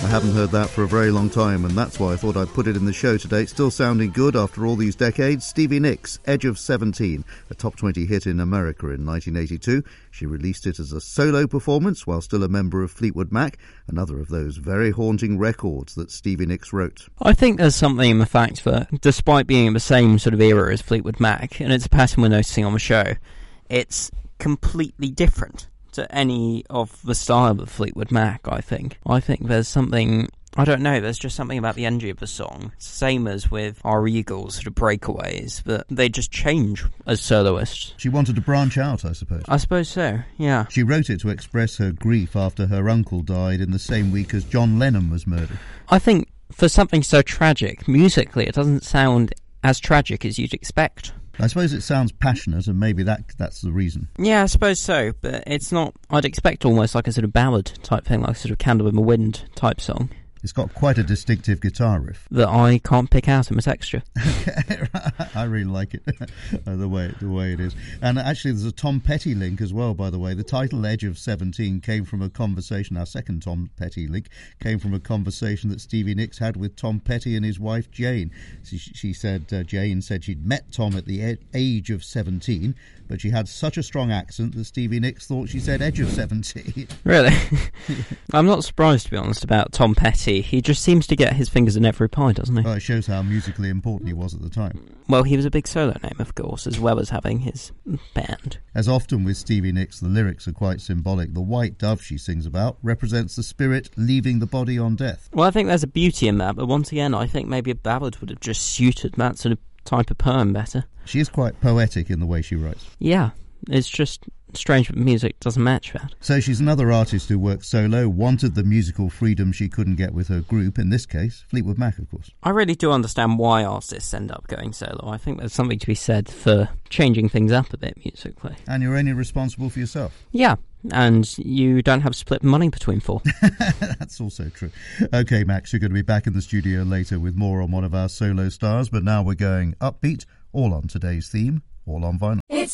I haven't heard that for a very long time, and that's why I thought I'd put it in the show today. It's still sounding good after all these decades. Stevie Nicks, Edge of 17, a top 20 hit in America in 1982. She released it as a solo performance while still a member of Fleetwood Mac, another of those very haunting records that Stevie Nicks wrote. I think there's something in the fact that, despite being in the same sort of era as Fleetwood Mac, and it's a pattern we're noticing on the show, it's completely different to any of the style of Fleetwood Mac, I think. I think there's something, I don't know, there's just something about the energy of the song. It's the same as with our Eagles, sort of breakaways, but they just change as soloists. She wanted to branch out, I suppose. I suppose so, yeah. She wrote it to express her grief after her uncle died in the same week as John Lennon was murdered. I think for something so tragic, musically, it doesn't sound as tragic as you'd expect. I suppose it sounds passionate, and maybe that's the reason. Yeah, I suppose so, but it's not... I'd expect almost like a sort of ballad type thing, like a sort of Candle in the Wind type song. It's got quite a distinctive guitar riff that I can't pick out in the texture. I really like it, the way it is. And actually, there's a Tom Petty link as well. By the way, the title "Edge of 17" came from a conversation. Our second Tom Petty link came from a conversation that Stevie Nicks had with Tom Petty and his wife Jane. She said Jane said she'd met Tom at the age of 17. But she had such a strong accent that Stevie Nicks thought she said Edge of 17. Really? I'm not surprised, to be honest, about Tom Petty. He just seems to get his fingers in every pie, doesn't he? Well, it shows how musically important he was at the time. Well, he was a big solo name, of course, as well as having his band. As often with Stevie Nicks, the lyrics are quite symbolic. The white dove she sings about represents the spirit leaving the body on death. Well, I think there's a beauty in that, but once again, I think maybe a ballad would have just suited that sort of type of poem better. She is quite poetic in the way she writes. Yeah, it's just strange that music doesn't match that. So she's another artist who worked solo, wanted the musical freedom she couldn't get with her group, in this case, Fleetwood Mac, of course. I really do understand why artists end up going solo. I think there's something to be said for changing things up a bit musically. And you're only responsible for yourself. Yeah, and you don't have split money between four. That's also true. OK, Max, you're going to be back in the studio later with more on one of our solo stars, but now we're going upbeat, all on today's theme, all on vinyl. It's